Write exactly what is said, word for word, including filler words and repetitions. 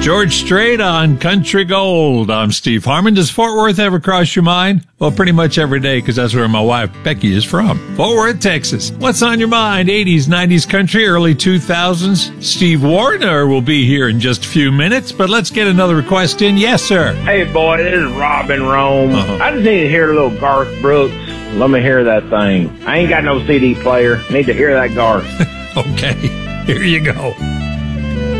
George Strait on Country Gold. I'm Steve Harmon. Does Fort Worth ever cross your mind? Well, pretty much every day, because that's where my wife, Becky, is from. Fort Worth, Texas. What's on your mind? eighties, nineties country, early two thousands. Steve Warner will be here in just a few minutes, but let's get another request in. Yes, sir. Hey, boy, this is Robin Rome. Uh-huh. I just need to hear a little Garth Brooks. Let me hear that thing. I ain't got no C D player. Need to hear that Garth. Okay, here you go.